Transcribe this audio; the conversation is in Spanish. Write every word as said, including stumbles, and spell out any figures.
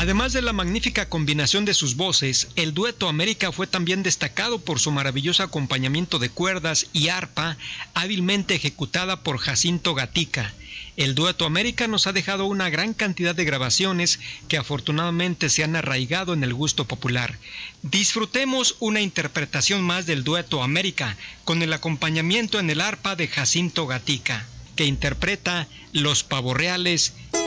Además de la magnífica combinación de sus voces, el dueto América fue también destacado por su maravilloso acompañamiento de cuerdas y arpa, hábilmente ejecutada por Jacinto Gatica. El dueto América nos ha dejado una gran cantidad de grabaciones que afortunadamente se han arraigado en el gusto popular. Disfrutemos una interpretación más del dueto América con el acompañamiento en el arpa de Jacinto Gatica, que interpreta Los Pavorreales